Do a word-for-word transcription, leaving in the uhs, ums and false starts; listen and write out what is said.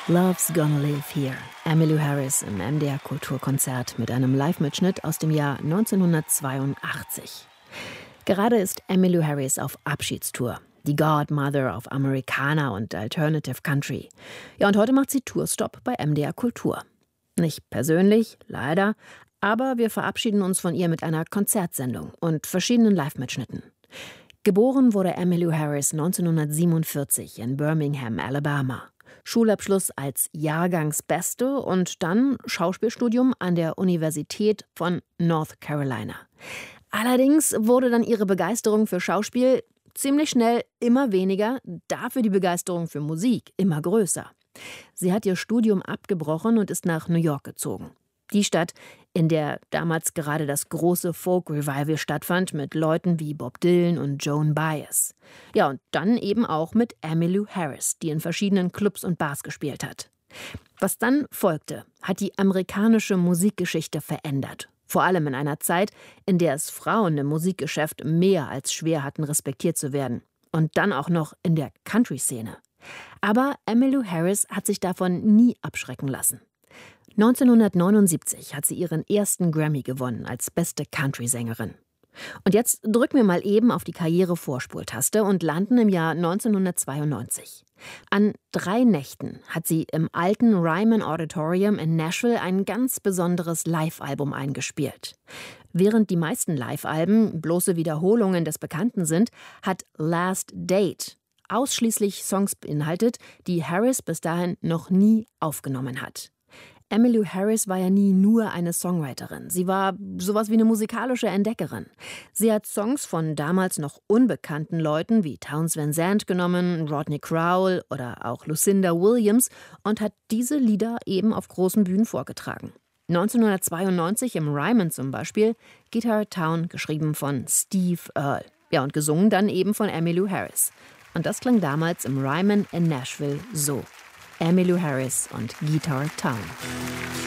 Love's Gonna Live Here. Emmylou Harris im M D R Kulturkonzert mit einem Live-Mitschnitt aus dem Jahr neunzehnhundertzweiundachtzig. Gerade ist Emmylou Harris auf Abschiedstour. Die Godmother of Americana und Alternative Country. Ja, und heute macht sie Tourstop bei M D R Kultur. Nicht persönlich, leider, aber wir verabschieden uns von ihr mit einer Konzertsendung und verschiedenen Live-Mitschnitten. Geboren wurde Emmylou Harris neunzehnhundertsiebenundvierzig in Birmingham, Alabama. Schulabschluss als Jahrgangsbeste und dann Schauspielstudium an der Universität von North Carolina. Allerdings wurde dann ihre Begeisterung für Schauspiel ziemlich schnell immer weniger, dafür die Begeisterung für Musik immer größer. Sie hat ihr Studium abgebrochen und ist nach New York gezogen. Die Stadt, in der damals gerade das große Folk-Revival stattfand mit Leuten wie Bob Dylan und Joan Baez. Ja, und dann eben auch mit Emmylou Harris, die in verschiedenen Clubs und Bars gespielt hat. Was dann folgte, hat die amerikanische Musikgeschichte verändert. Vor allem in einer Zeit, in der es Frauen im Musikgeschäft mehr als schwer hatten, respektiert zu werden. Und dann auch noch in der Country-Szene. Aber Emmylou Harris hat sich davon nie abschrecken lassen. neunzehnhundertneunundsiebzig hat sie ihren ersten Grammy gewonnen als beste Country-Sängerin. Und jetzt drücken wir mal eben auf die Karriere-Vorspultaste und landen im Jahr neunzehnhundertzweiundneunzig. An drei Nächten hat sie im alten Ryman Auditorium in Nashville ein ganz besonderes Live-Album eingespielt. Während die meisten Live-Alben bloße Wiederholungen des Bekannten sind, hat Last Date ausschließlich Songs beinhaltet, die Harris bis dahin noch nie aufgenommen hat. Emmylou Harris war ja nie nur eine Songwriterin. Sie war sowas wie eine musikalische Entdeckerin. Sie hat Songs von damals noch unbekannten Leuten wie Townes Van Zandt genommen, Rodney Crowell oder auch Lucinda Williams und hat diese Lieder eben auf großen Bühnen vorgetragen. neunzehnhundertzweiundneunzig im Ryman zum Beispiel, Guitar Town, geschrieben von Steve Earle. Ja, und gesungen dann eben von Emmylou Harris. Und das klang damals im Ryman in Nashville so. Emmylou Harris und Guitar Town.